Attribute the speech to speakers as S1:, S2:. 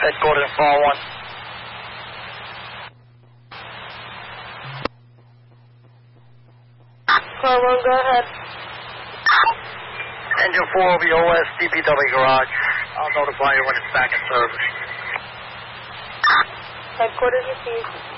S1: Headquarters 401.
S2: Car 1, go ahead.
S1: Engine 4 over your OS DPW garage. I'll notify you when it's back in service.
S2: Headquarters received.